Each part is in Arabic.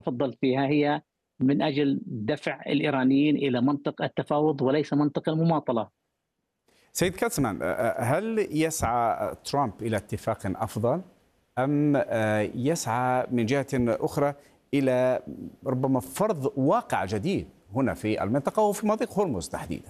تفضلت فيها هي من أجل دفع الإيرانيين إلى منطق التفاوض وليس منطق المماطلة. سيد كاتسمان، هل يسعى ترامب إلى اتفاق أفضل أم يسعى من جهة أخرى إلى ربما فرض واقع جديد هنا في المنطقة وفي مضيق هرمز تحديدا؟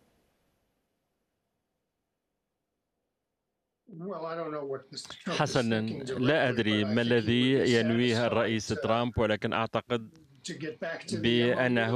حسنا، لا أدري ما الذي ينويه الرئيس ترامب، ولكن أعتقد بأنه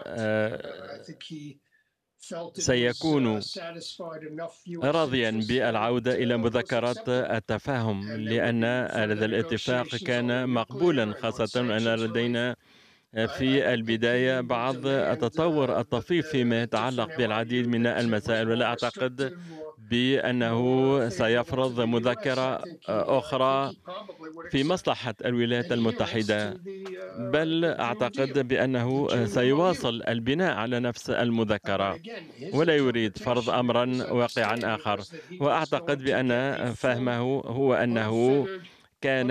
سيكون راضيا بالعودة إلى مذكرات التفاهم، لأن هذا الاتفاق كان مقبولا، خاصة أن لدينا في البداية بعض التطور الطفيف فيما يتعلق بالعديد من المسائل، ولا أعتقد بأنه سيفرض مذكرة أخرى في مصلحة الولايات المتحدة، بل أعتقد بأنه سيواصل البناء على نفس المذكرة ولا يريد فرض أمرا واقعا آخر. وأعتقد بأن فهمه هو أنه كان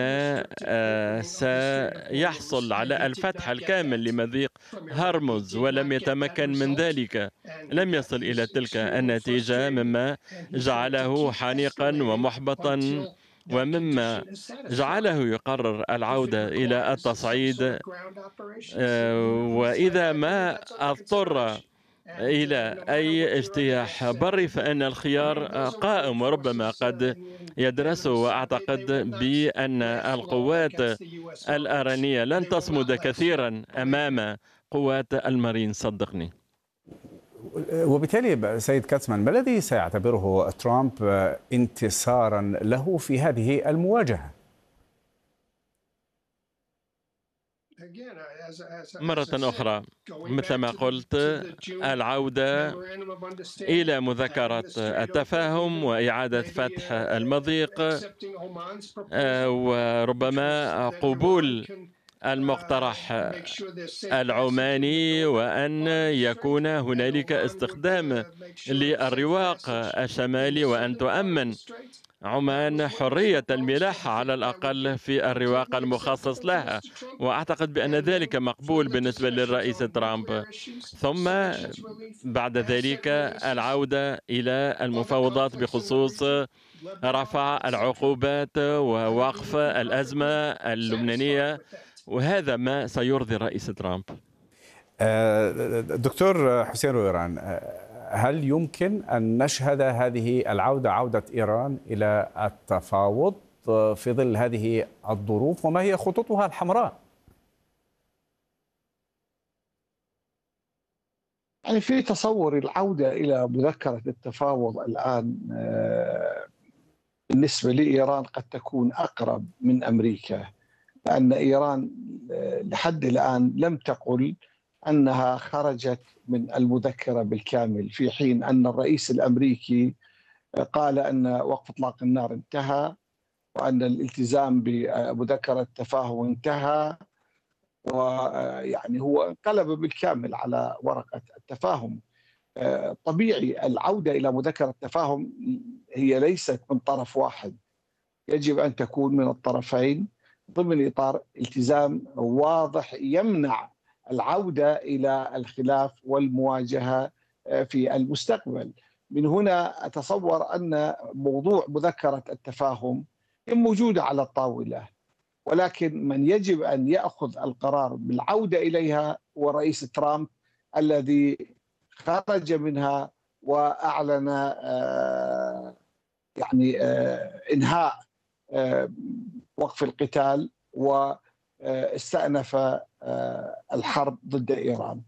سيحصل على الفتح الكامل لمضيق هرمز ولم يتمكن من ذلك، لم يصل إلى تلك النتيجة، مما جعله حانقا ومحبطا ومما جعله يقرر العودة إلى التصعيد. وإذا ما اضطر إلى أي اجتياح بري فإن الخيار قائم وربما قد يدرسه. وأعتقد بأن القوات الإيرانية لن تصمد كثيرا أمام قوات المارين، صدقني. وبالتالي سيد كاتسمان، ما الذي سيعتبره ترامب انتصارا له في هذه المواجهة؟ مرة أخرى مثل ما قلت، العودة إلى مذكرة التفاهم وإعادة فتح المضيق، وربما قبول المقترح العماني، وأن يكون هنالك استخدام للرواق الشمالي، وأن تؤمن عمان حرية الملاحة على الأقل في الرواق المخصص لها. وأعتقد بأن ذلك مقبول بالنسبة للرئيس ترامب. ثم بعد ذلك العودة إلى المفاوضات بخصوص رفع العقوبات ووقف الأزمة اللبنانية، وهذا ما سيرضي الرئيس ترامب. دكتور حسين رويران، هل يمكن أن نشهد هذه العودة، عودة إيران إلى التفاوض في ظل هذه الظروف، وما هي خطوطها الحمراء؟ يعني في تصور العودة إلى مذكرة التفاوض الآن بالنسبة لإيران قد تكون أقرب من أمريكا، لأن إيران لحد الآن لم تقل أنها خرجت من المذكرة بالكامل، في حين أن الرئيس الأمريكي قال أن وقف إطلاق النار انتهى، وأن الالتزام بمذكرة التفاهم انتهى، ويعني هو انقلب بالكامل على ورقة التفاهم. طبيعي العودة إلى مذكرة التفاهم هي ليست من طرف واحد، يجب أن تكون من الطرفين ضمن إطار التزام واضح يمنع العودة إلى الخلاف والمواجهة في المستقبل. من هنا أتصور أن موضوع مذكرة التفاهم موجودة على الطاولة، ولكن من يجب أن يأخذ القرار بالعودة إليها هو رئيس ترامب الذي خرج منها وأعلن يعني إنهاء وقف القتال واستأنف الحرب ضد إيران.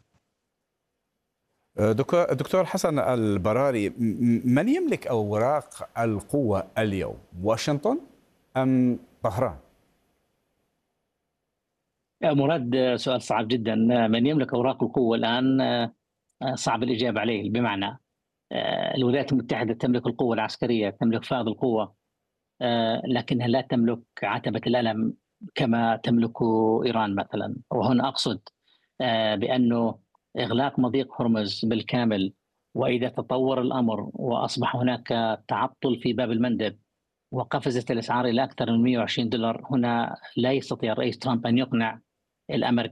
دكتور حسن البراري، من يملك أوراق القوة اليوم، واشنطن أم طهران؟ مراد، سؤال صعب جدا. من يملك أوراق القوة الآن صعب الإجابة عليه، بمعنى الولايات المتحدة تملك القوة العسكرية، تملك فائض القوة، لكنها لا تملك عتبة الألم كما تملك إيران مثلا. وهنا أقصد بأنه إغلاق مضيق هرمز بالكامل، وإذا تطور الأمر وأصبح هناك تعطل في باب المندب وقفزت الأسعار إلى أكثر من $120، هنا لا يستطيع الرئيس ترامب أن يقنع الأمريكية